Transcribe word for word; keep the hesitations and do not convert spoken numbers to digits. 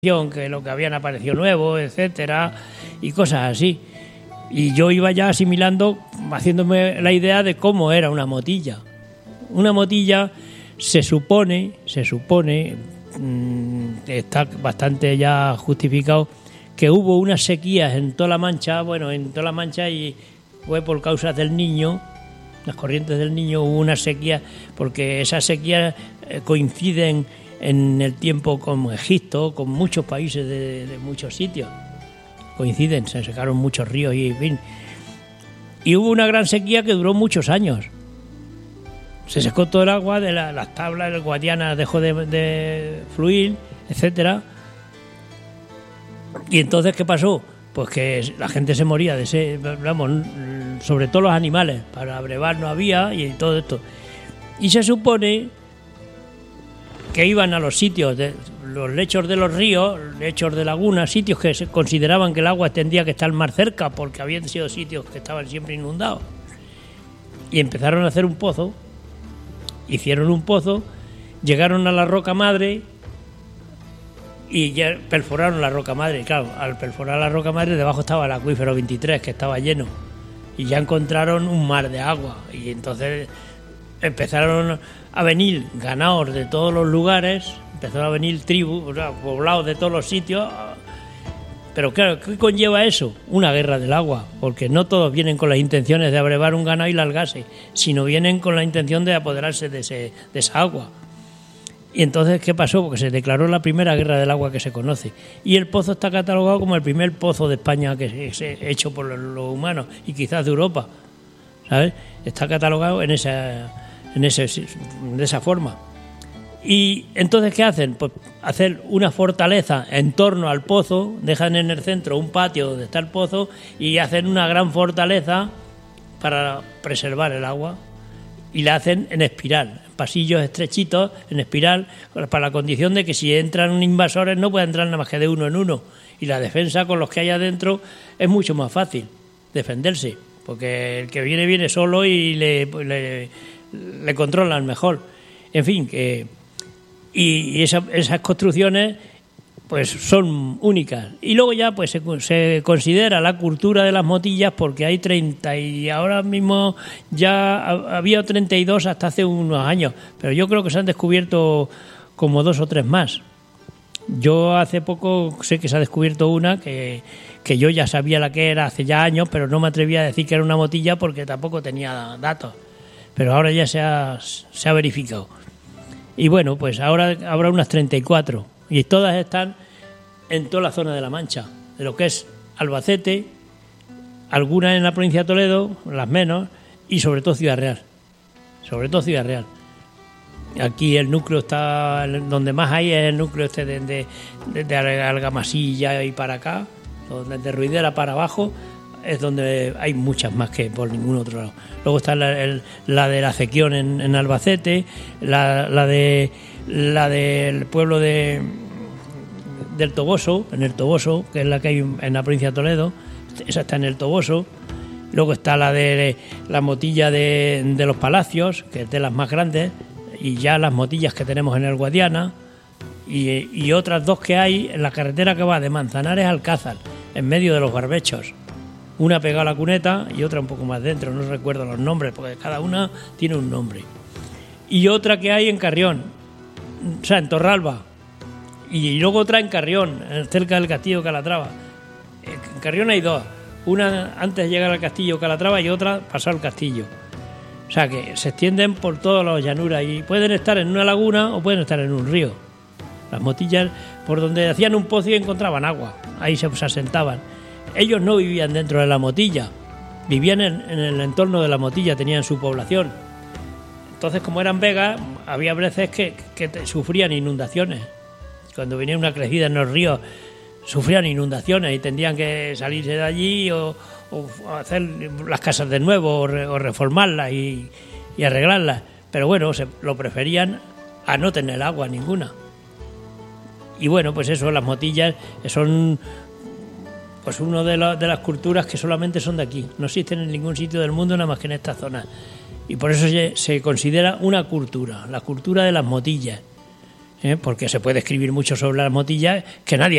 que lo que habían aparecido nuevo, etcétera, y cosas así. Y yo iba ya asimilando, haciéndome la idea de cómo era una motilla. Una motilla se supone, se supone, mmm, está bastante ya justificado, que hubo unas sequías en toda la Mancha, bueno, en toda la Mancha, y fue por causas del Niño, las corrientes del Niño, hubo unas sequías, porque esas sequías eh, coinciden en el tiempo con Egipto, con muchos países de, de muchos sitios. Coinciden, se secaron muchos ríos y en fin. Y hubo una gran sequía que duró muchos años. Se secó todo el agua de la, las tablas, el Guadiana dejó de, de fluir, etcétera. Y entonces, ¿qué pasó? Pues que la gente se moría de ese, vamos, sobre todo los animales. Para brevar no había y todo esto. Y se supone que iban a los sitios, de los lechos de los ríos, lechos de lagunas, sitios que se consideraban que el agua tendría que estar más cerca porque habían sido sitios que estaban siempre inundados. Y empezaron a hacer un pozo, hicieron un pozo, llegaron a la roca madre y ya perforaron la roca madre. Y claro, al perforar la roca madre debajo estaba el acuífero veintitrés, que estaba lleno, y ya encontraron un mar de agua. Y entonces empezaron a venir ganados de todos los lugares, empezaron a venir tribus, o sea, poblados de todos los sitios. Pero claro, ¿qué conlleva eso? Una guerra del agua, porque no todos vienen con las intenciones de abrevar un ganado y largarse, sino vienen con la intención de apoderarse de, ese, de esa agua. Y entonces, ¿qué pasó? Porque se declaró la primera guerra del agua que se conoce. Y el pozo está catalogado como el primer pozo de España que es hecho por los humanos, y quizás de Europa, ¿sabes? Está catalogado en esa... En ese, de esa forma. Y entonces, ¿qué hacen? Pues hacer una fortaleza en torno al pozo, dejan en el centro un patio donde está el pozo y hacen una gran fortaleza para preservar el agua, y la hacen en espiral, en pasillos estrechitos, en espiral, para la condición de que si entran invasores no pueden entrar nada más que de uno en uno, y la defensa con los que hay adentro es mucho más fácil defenderse, porque el que viene viene solo y le, le le controlan mejor. En fin, que y esa, esas construcciones pues son únicas. Y luego ya pues se, se considera la cultura de las motillas, porque hay treinta y ahora mismo ya había treinta y dos hasta hace unos años, pero yo creo que se han descubierto como dos o tres más. Yo hace poco sé que se ha descubierto una que, que yo ya sabía la que era hace ya años, pero no me atrevía a decir que era una motilla porque tampoco tenía datos. Pero ahora ya se ha, se ha verificado. Y bueno, pues ahora habrá unas treinta y cuatro, y todas están en toda la zona de la Mancha, de lo que es Albacete, algunas en la provincia de Toledo, las menos, y sobre todo Ciudad Real. Sobre todo Ciudad Real. Aquí el núcleo está, donde más hay es el núcleo este de, de, de, de Argamasilla y para acá, de Ruidera para abajo, es donde hay muchas más que por ningún otro lado. Luego está la, el, la de la Acequión en, en Albacete, la, la de la del pueblo de del Toboso, en el Toboso, que es la que hay en la provincia de Toledo, esa está en el Toboso. Luego está la de la motilla de, de los Palacios, que es de las más grandes, y ya las motillas que tenemos en el Guadiana, y, y otras dos que hay en la carretera que va de Manzanares a Alcázar, en medio de los barbechos. Una pegada a la cuneta y otra un poco más dentro, no recuerdo los nombres, porque cada una tiene un nombre. Y otra que hay en Carrión, o sea, en Torralba, y luego otra en Carrión, cerca del castillo de Calatrava. En Carrión hay dos, una antes de llegar al castillo de Calatrava y otra pasado el castillo. O sea, que se extienden por todas las llanuras y pueden estar en una laguna o pueden estar en un río. Las motillas, por donde hacían un pozo y encontraban agua, ahí se, se asentaban. Ellos no vivían dentro de la motilla, vivían en, en el entorno de la motilla, tenían su población. Entonces, como eran vegas, había veces que, que te, sufrían inundaciones. Cuando venía una crecida en los ríos, sufrían inundaciones y tendrían que salirse de allí o, o hacer las casas de nuevo o, re, o reformarlas y, y arreglarlas. Pero bueno, se, lo preferían a no tener agua ninguna. Y bueno, pues eso, las motillas son pues uno de, la, de las culturas que solamente son de aquí, no existen en ningún sitio del mundo nada más que en esta zona, y por eso se, se considera una cultura, la cultura de las motillas, ¿eh? Porque se puede escribir mucho sobre las motillas que nadie